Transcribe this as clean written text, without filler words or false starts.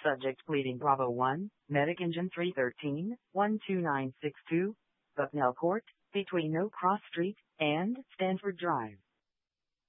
Subject pleading Bravo 1, Medic Engine 313, 12962, Bucknell Court, between No Cross Street and Stanford Drive.